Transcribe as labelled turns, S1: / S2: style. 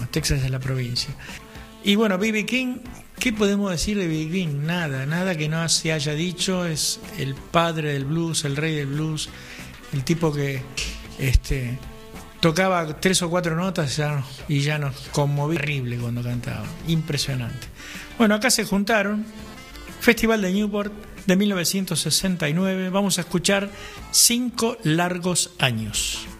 S1: Texas es la provincia. Y bueno, B.B. King, ¿qué podemos decir de B.B. King? Nada que no se haya dicho. Es el padre del blues, el rey del blues, el tipo que tocaba 3 o 4 notas y ya nos conmovía horrible cuando cantaba. Impresionante. Bueno, acá se juntaron. Festival de Newport de 1969. Vamos a escuchar 5 largos años.